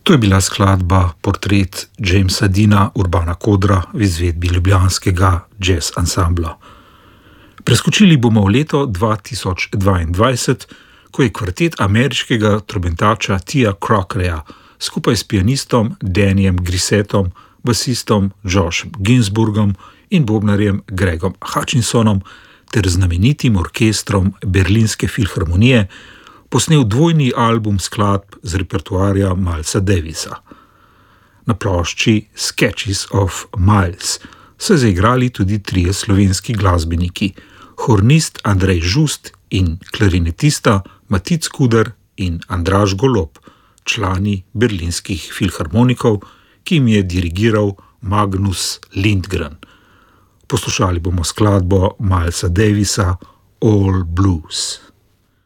To je bila skladba Portret Jamesa Deana Urbana Kodra v izvedbi ljubljanskega jazz ansambla. Preskočili bomo v leto 2022, ko je kvartet ameriškega trobentača Tia Crockeryja skupaj s pianistom Dannyjem Grisettom, basistom Joshem Ginsburgom in bobnarjem Gregom Hutchinsonom ter znamenitim orkestrom Berlinske filharmonije posnel dvojni album skladb z repertoarja Milesa Davisa. Na plošči Sketches of Miles so zaigrali tudi trije slovenski glasbeniki, hornist Andrej Žust in klarinetista Matic Kuder in Andraž Golob, člani berlinskih filharmonikov, ki jim je dirigiral Magnus Lindgren. Poslušali bomo skladbo Milesa Davisa All Blues.